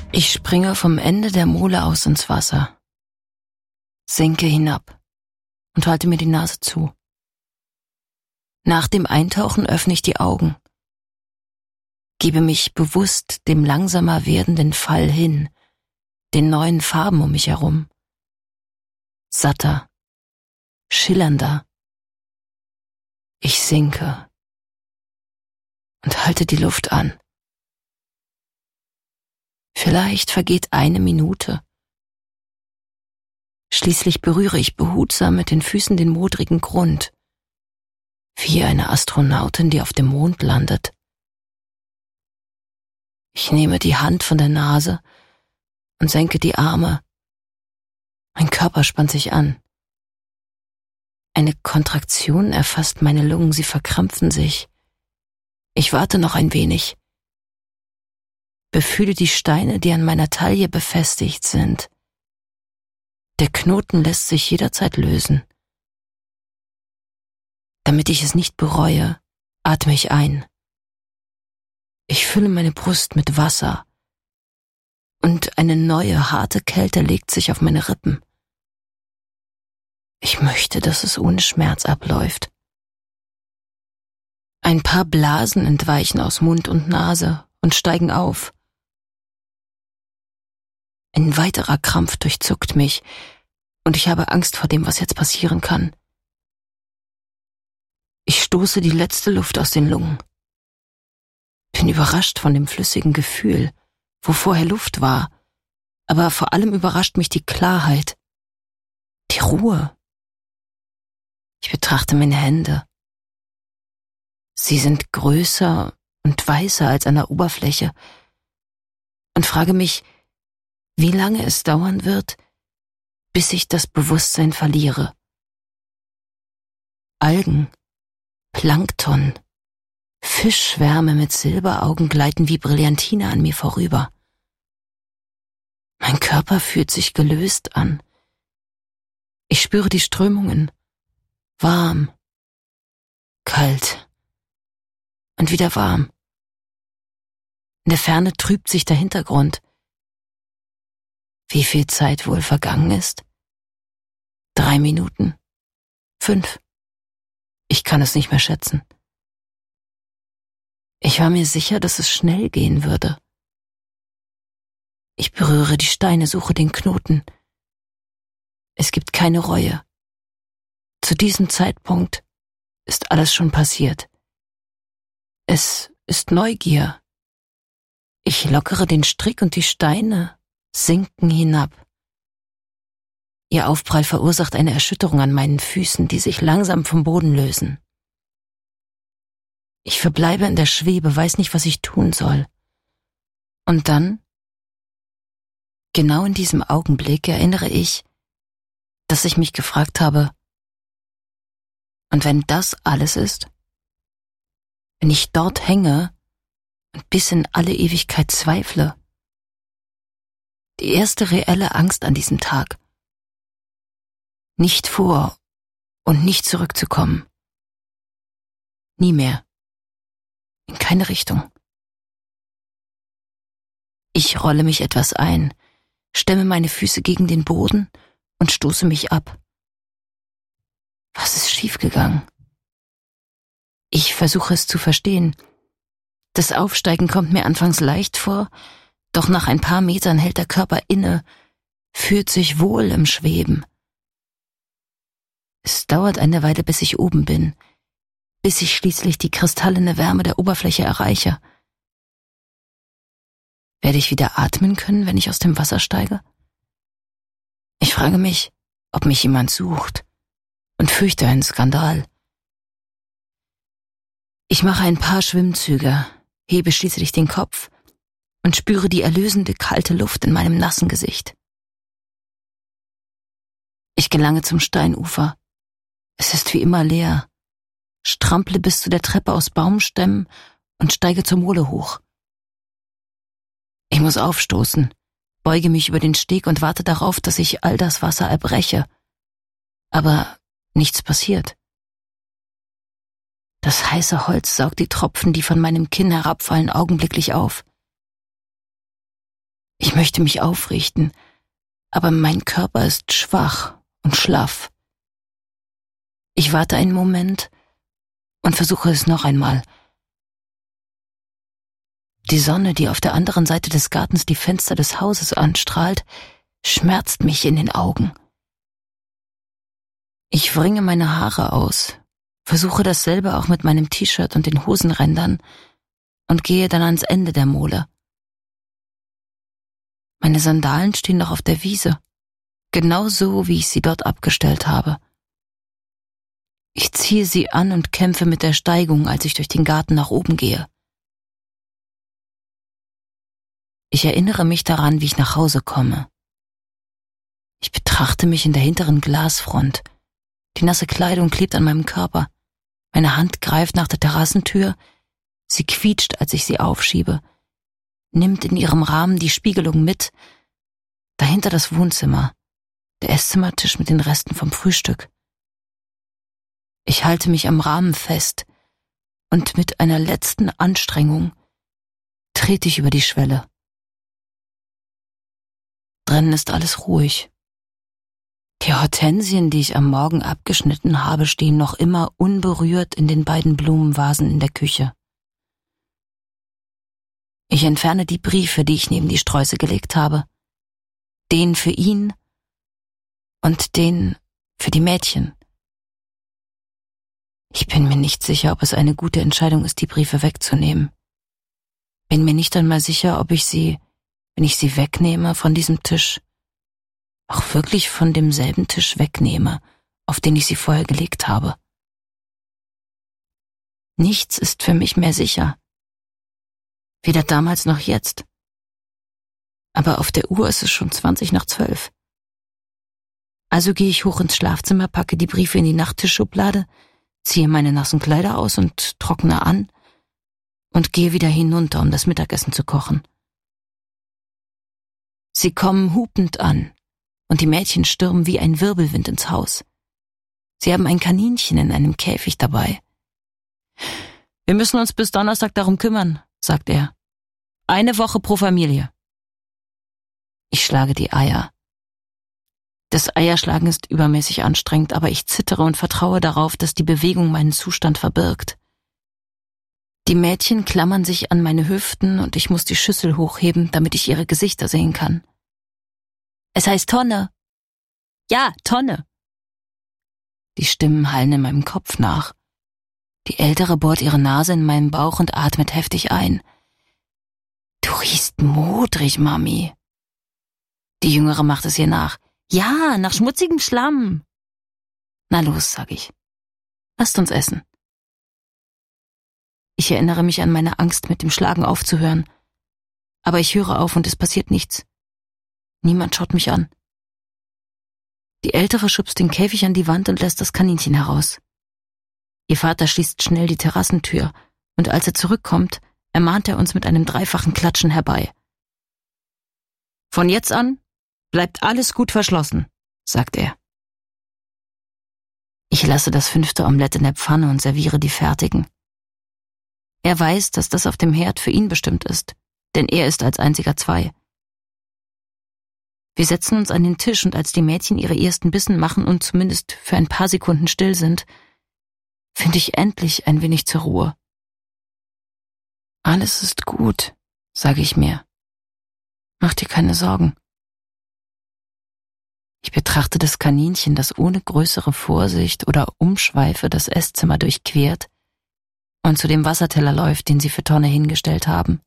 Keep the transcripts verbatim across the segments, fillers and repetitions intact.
Ich springe vom Ende der Mole aus ins Wasser, sinke hinab und halte mir die Nase zu. Nach dem Eintauchen öffne ich die Augen, gebe mich bewusst dem langsamer werdenden Fall hin, den neuen Farben um mich herum. Satter, schillernder. Ich sinke und halte die Luft an. Vielleicht vergeht eine Minute. Schließlich berühre ich behutsam mit den Füßen den modrigen Grund, wie eine Astronautin, die auf dem Mond landet. Ich nehme die Hand von der Nase und senke die Arme. Mein Körper spannt sich an. Eine Kontraktion erfasst meine Lungen, sie verkrampfen sich. Ich warte noch ein wenig. Befühle die Steine, die an meiner Taille befestigt sind. Der Knoten lässt sich jederzeit lösen. Damit ich es nicht bereue, atme ich ein. Ich fülle meine Brust mit Wasser und eine neue, harte Kälte legt sich auf meine Rippen. Ich möchte, dass es ohne Schmerz abläuft. Ein paar Blasen entweichen aus Mund und Nase und steigen auf. Ein weiterer Krampf durchzuckt mich und ich habe Angst vor dem, was jetzt passieren kann. Ich stoße die letzte Luft aus den Lungen. Bin überrascht von dem flüssigen Gefühl, wo vorher Luft war, aber vor allem überrascht mich die Klarheit, die Ruhe. Ich betrachte meine Hände. Sie sind größer und weißer als an der Oberfläche und frage mich, wie lange es dauern wird, bis ich das Bewusstsein verliere. Algen, Plankton, Fischschwärme mit Silberaugen gleiten wie Brillantine an mir vorüber. Mein Körper fühlt sich gelöst an. Ich spüre die Strömungen. Warm, kalt und wieder warm. In der Ferne trübt sich der Hintergrund. Wie viel Zeit wohl vergangen ist? Drei Minuten? Fünf? Ich kann es nicht mehr schätzen. Ich war mir sicher, dass es schnell gehen würde. Ich berühre die Steine, suche den Knoten. Es gibt keine Reue. Zu diesem Zeitpunkt ist alles schon passiert. Es ist Neugier. Ich lockere den Strick und die Steine sinken hinab. Ihr Aufprall verursacht eine Erschütterung an meinen Füßen, die sich langsam vom Boden lösen. Ich verbleibe in der Schwebe, weiß nicht, was ich tun soll. Und dann, genau in diesem Augenblick, erinnere ich, dass ich mich gefragt habe, und wenn das alles ist, wenn ich dort hänge und bis in alle Ewigkeit zweifle, die erste reelle Angst an diesem Tag, nicht vor und nicht zurückzukommen. Nie mehr. In keine Richtung. Ich rolle mich etwas ein, stemme meine Füße gegen den Boden und stoße mich ab. Was ist schiefgegangen? Ich versuche es zu verstehen. Das Aufsteigen kommt mir anfangs leicht vor, doch nach ein paar Metern hält der Körper inne, fühlt sich wohl im Schweben. Es dauert eine Weile, bis ich oben bin, bis ich schließlich die kristallene Wärme der Oberfläche erreiche. Werde ich wieder atmen können, wenn ich aus dem Wasser steige? Ich frage mich, ob mich jemand sucht und fürchte einen Skandal. Ich mache ein paar Schwimmzüge, hebe schließlich den Kopf und spüre die erlösende kalte Luft in meinem nassen Gesicht. Ich gelange zum Steinufer. Es ist wie immer leer. Strample bis zu der Treppe aus Baumstämmen und steige zur Mole hoch. Ich muss aufstoßen, beuge mich über den Steg und warte darauf, dass ich all das Wasser erbreche. Aber nichts passiert. Das heiße Holz saugt die Tropfen, die von meinem Kinn herabfallen, augenblicklich auf. Ich möchte mich aufrichten, aber mein Körper ist schwach und schlaff. Ich warte einen Moment und versuche es noch einmal. Die Sonne, die auf der anderen Seite des Gartens die Fenster des Hauses anstrahlt, schmerzt mich in den Augen. Ich wringe meine Haare aus, versuche dasselbe auch mit meinem T-Shirt und den Hosenrändern und gehe dann ans Ende der Mole. Meine Sandalen stehen noch auf der Wiese, genau so, wie ich sie dort abgestellt habe. Ich ziehe sie an und kämpfe mit der Steigung, als ich durch den Garten nach oben gehe. Ich erinnere mich daran, wie ich nach Hause komme. Ich betrachte mich in der hinteren Glasfront. Die nasse Kleidung klebt an meinem Körper. Meine Hand greift nach der Terrassentür. Sie quietscht, als ich sie aufschiebe, nimmt in ihrem Rahmen die Spiegelung mit. Dahinter das Wohnzimmer, der Esszimmertisch mit den Resten vom Frühstück. Ich halte mich am Rahmen fest und mit einer letzten Anstrengung trete ich über die Schwelle. Drinnen ist alles ruhig. Die Hortensien, die ich am Morgen abgeschnitten habe, stehen noch immer unberührt in den beiden Blumenvasen in der Küche. Ich entferne die Briefe, die ich neben die Sträuße gelegt habe. Den für ihn und den für die Mädchen. Ich bin mir nicht sicher, ob es eine gute Entscheidung ist, die Briefe wegzunehmen. Bin mir nicht einmal sicher, ob ich sie, wenn ich sie wegnehme von diesem Tisch, auch wirklich von demselben Tisch wegnehme, auf den ich sie vorher gelegt habe. Nichts ist für mich mehr sicher. Weder damals noch jetzt. Aber auf der Uhr ist es schon zwanzig nach zwölf. Also gehe ich hoch ins Schlafzimmer, packe die Briefe in die Nachttischschublade, ziehe meine nassen Kleider aus und trockne an und gehe wieder hinunter, um das Mittagessen zu kochen. Sie kommen hupend an und die Mädchen stürmen wie ein Wirbelwind ins Haus. Sie haben ein Kaninchen in einem Käfig dabei. Wir müssen uns bis Donnerstag darum kümmern, sagt er. Eine Woche pro Familie. Ich schlage die Eier. Das Eierschlagen ist übermäßig anstrengend, aber ich zittere und vertraue darauf, dass die Bewegung meinen Zustand verbirgt. Die Mädchen klammern sich an meine Hüften und ich muss die Schüssel hochheben, damit ich ihre Gesichter sehen kann. Es heißt Tonne. Ja, Tonne. Die Stimmen hallen in meinem Kopf nach. Die Ältere bohrt ihre Nase in meinen Bauch und atmet heftig ein. Du riechst modrig, Mami. Die Jüngere macht es ihr nach. Ja, nach schmutzigem Schlamm. Na los, sag ich. Lasst uns essen. Ich erinnere mich an meine Angst, mit dem Schlagen aufzuhören. Aber ich höre auf und es passiert nichts. Niemand schaut mich an. Die Ältere schubst den Käfig an die Wand und lässt das Kaninchen heraus. Ihr Vater schließt schnell die Terrassentür und als er zurückkommt, ermahnt er uns mit einem dreifachen Klatschen herbei. Von jetzt an bleibt alles gut verschlossen, sagt er. Ich lasse das fünfte Omelett in der Pfanne und serviere die fertigen. Er weiß, dass das auf dem Herd für ihn bestimmt ist, denn er ist als einziger zwei. Wir setzen uns an den Tisch und als die Mädchen ihre ersten Bissen machen und zumindest für ein paar Sekunden still sind, finde ich endlich ein wenig zur Ruhe. Alles ist gut, sage ich mir. Mach dir keine Sorgen. Ich betrachte das Kaninchen, das ohne größere Vorsicht oder Umschweife das Esszimmer durchquert und zu dem Wasserteller läuft, den sie für Tonne hingestellt haben.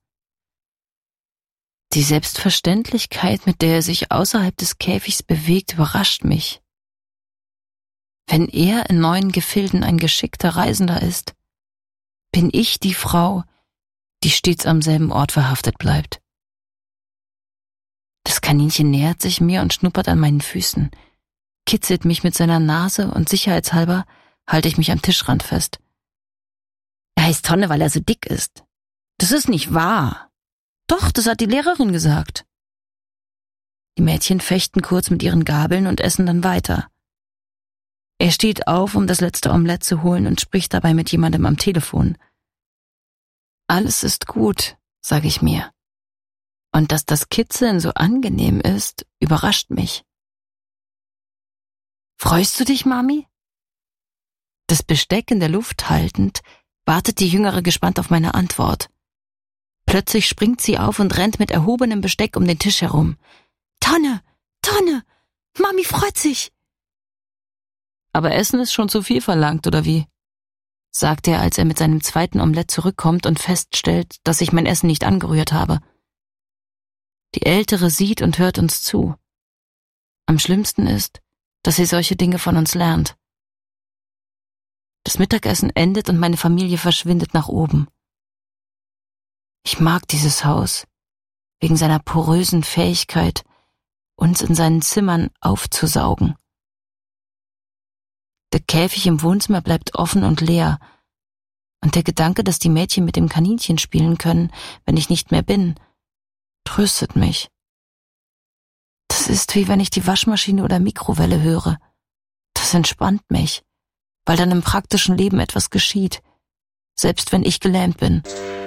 Die Selbstverständlichkeit, mit der er sich außerhalb des Käfigs bewegt, überrascht mich. Wenn er in neuen Gefilden ein geschickter Reisender ist, bin ich die Frau, die stets am selben Ort verhaftet bleibt. Das Kaninchen nähert sich mir und schnuppert an meinen Füßen, kitzelt mich mit seiner Nase und sicherheitshalber halte ich mich am Tischrand fest. Er heißt Tonne, weil er so dick ist. Das ist nicht wahr. Doch, das hat die Lehrerin gesagt. Die Mädchen fechten kurz mit ihren Gabeln und essen dann weiter. Er steht auf, um das letzte Omelett zu holen und spricht dabei mit jemandem am Telefon. Alles ist gut, sage ich mir. Und dass das Kitzeln so angenehm ist, überrascht mich. Freust du dich, Mami? Das Besteck in der Luft haltend, wartet die Jüngere gespannt auf meine Antwort. Plötzlich springt sie auf und rennt mit erhobenem Besteck um den Tisch herum. Tonne, Tonne, Mami freut sich. Aber Essen ist schon zu viel verlangt, oder wie? Sagt er, als er mit seinem zweiten Omelett zurückkommt und feststellt, dass ich mein Essen nicht angerührt habe. Die Ältere sieht und hört uns zu. Am schlimmsten ist, dass sie solche Dinge von uns lernt. Das Mittagessen endet und meine Familie verschwindet nach oben. Ich mag dieses Haus, wegen seiner porösen Fähigkeit, uns in seinen Zimmern aufzusaugen. Der Käfig im Wohnzimmer bleibt offen und leer, und der Gedanke, dass die Mädchen mit dem Kaninchen spielen können, wenn ich nicht mehr bin, tröstet mich. Das ist wie wenn ich die Waschmaschine oder Mikrowelle höre. Das entspannt mich, weil dann im praktischen Leben etwas geschieht, selbst wenn ich gelähmt bin.